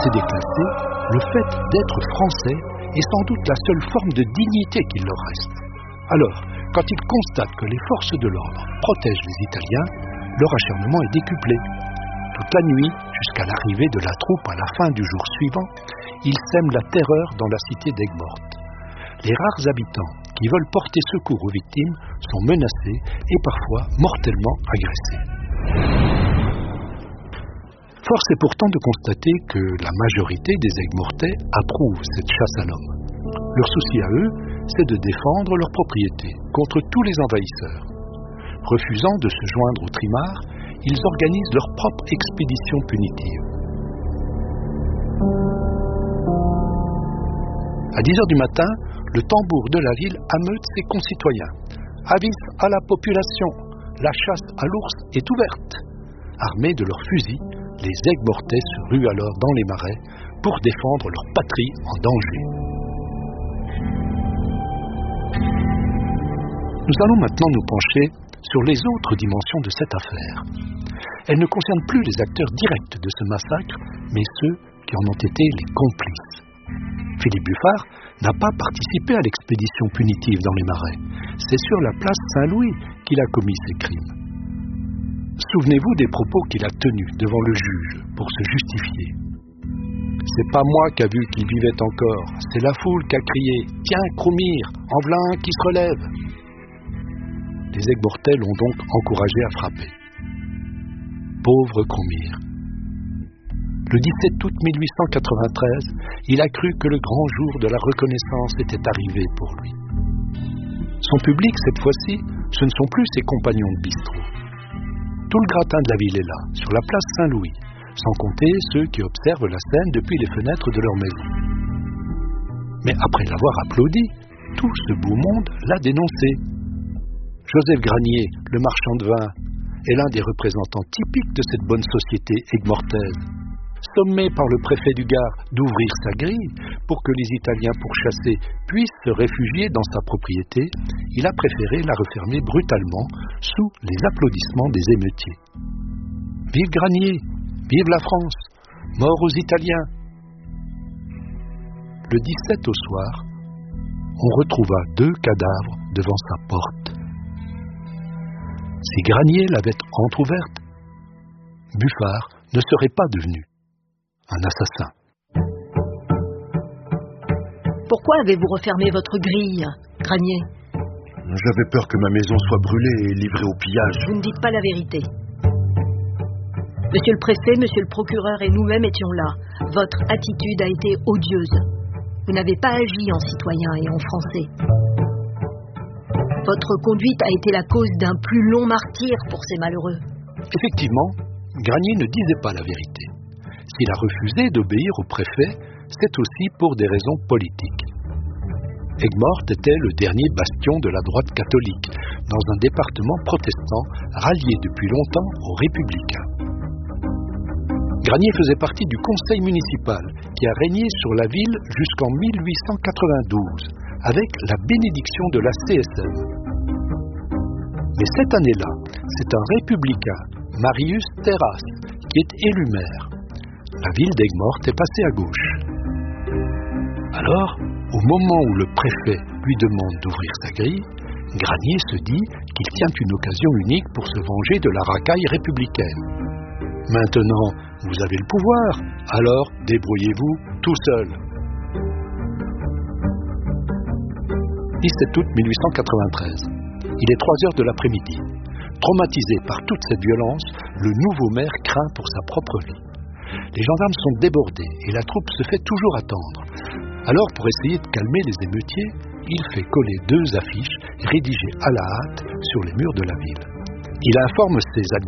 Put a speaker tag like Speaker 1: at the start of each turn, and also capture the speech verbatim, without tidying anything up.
Speaker 1: ces déclassés, le fait d'être français est sans doute la seule forme de dignité qu'il leur reste. Alors, quand ils constatent que les forces de l'ordre protègent les Italiens, leur acharnement est décuplé. Toute la nuit, jusqu'à l'arrivée de la troupe à la fin du jour suivant, ils sèment la terreur dans la cité d'Aigues-Mortes. Les rares habitants qui veulent porter secours aux victimes sont menacés et parfois mortellement agressés. Force est pourtant de constater que la majorité des Aigues-Mortais approuvent cette chasse à l'homme. Leur souci à eux, c'est de défendre leurs propriétés contre tous les envahisseurs. Refusant de se joindre aux trimards, ils organisent leur propre expédition punitive. À dix heures du matin, le tambour de la ville ameute ses concitoyens. Avis à la population, la chasse à l'ours est ouverte. Armés de leurs fusils, les Aigues-Mortais se ruent alors dans les marais pour défendre leur patrie en danger. Nous allons maintenant nous pencher sur les autres dimensions de cette affaire. Elle ne concerne plus les acteurs directs de ce massacre, mais ceux qui en ont été les complices. Philippe Buffard n'a pas participé à l'expédition punitive dans les marais. C'est sur la place Saint-Louis qu'il a commis ces crimes. Souvenez-vous des propos qu'il a tenus devant le juge pour se justifier. C'est pas moi qui a vu qu'il vivait encore, c'est la foule qui a crié « Tiens, Croumire, en v'là un qui se relève !» Les Aigues-Mortais l'ont donc encouragé à frapper. Pauvre Croumire. Le dix-sept août mille huit cent quatre-vingt-treize, il a cru que le grand jour de la reconnaissance était arrivé pour lui. Son public, cette fois-ci, ce ne sont plus ses compagnons de bistrot. Tout le gratin de la ville est là, sur la place Saint-Louis, sans compter ceux qui observent la scène depuis les fenêtres de leur maison. Mais après l'avoir applaudi, tout ce beau monde l'a dénoncé. Joseph Granier, le marchand de vin, est l'un des représentants typiques de cette bonne société aigues-mortaise. Sommé par le préfet du Gard d'ouvrir sa grille pour que les Italiens pourchassés puissent se réfugier dans sa propriété, il a préféré la refermer brutalement sous les applaudissements des émeutiers. Vive Granier, vive la France, mort aux Italiens. Le dix-sept au soir, on retrouva deux cadavres devant sa porte. Si Granier l'avait entr'ouverte, Buffard ne serait pas devenu un assassin.
Speaker 2: Pourquoi avez-vous refermé votre grille, Granier?
Speaker 3: J'avais peur que ma maison soit brûlée et livrée au pillage.
Speaker 2: Vous ne dites pas la vérité. Monsieur le préfet, monsieur le procureur et nous-mêmes étions là. Votre attitude a été odieuse. Vous n'avez pas agi en citoyen et en français. Votre conduite a été la cause d'un plus long martyre pour ces malheureux.
Speaker 1: Effectivement, Granier ne disait pas la vérité. S'il a refusé d'obéir au préfet, c'est aussi pour des raisons politiques. Aigues-Mortes était le dernier bastion de la droite catholique, dans un département protestant rallié depuis longtemps aux républicains. Granier faisait partie du conseil municipal qui a régné sur la ville jusqu'en mille huit cent quatre-vingt-douze, avec la bénédiction de la C S M. Mais cette année-là, c'est un républicain, Marius Terrasse, qui est élu maire. La ville d'Aigues-Mortes est passée à gauche. Alors, au moment où le préfet lui demande d'ouvrir sa grille, Granier se dit qu'il tient une occasion unique pour se venger de la racaille républicaine. Maintenant, vous avez le pouvoir, alors débrouillez-vous tout seul. dix-sept août mille huit cent quatre-vingt-treize. Il est trois heures de l'après-midi. Traumatisé par toute cette violence, le nouveau maire craint pour sa propre vie. Les gendarmes sont débordés et la troupe se fait toujours attendre. Alors, pour essayer de calmer les émeutiers, il fait coller deux affiches rédigées à la hâte sur les murs de la ville. Il informe ses